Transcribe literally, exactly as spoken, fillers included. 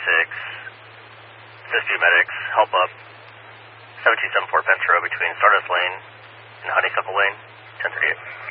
six. Siskiyou Medics, help up. seven two seven four Pence Row between Stardust Lane and Honeysuckle Lane, ten thirty-eight.